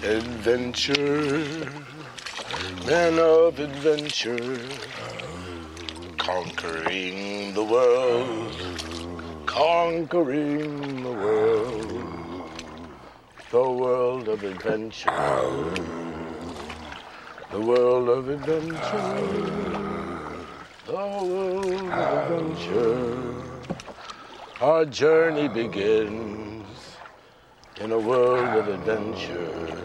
Adventure, men of adventure, conquering the world, conquering the world of adventure, the world of adventure, the world of adventure. Our journey begins in a world of adventure.